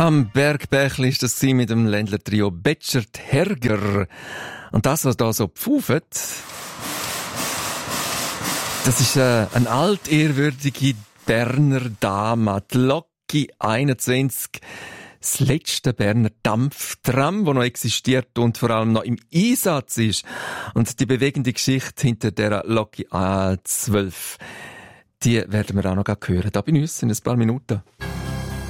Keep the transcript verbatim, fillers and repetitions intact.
Am Bergbächli ist das mit dem Ländler-Trio Betschert Herger. Und das, was da so pfauft, das ist äh, eine altehrwürdige Berner Dame, die Loki einundzwanzig. Das letzte Berner Dampftram, das noch existiert und vor allem noch im Einsatz ist. Und die bewegende Geschichte hinter der Loki A zwölf, die werden wir auch noch hören. Da bei uns in ein paar Minuten.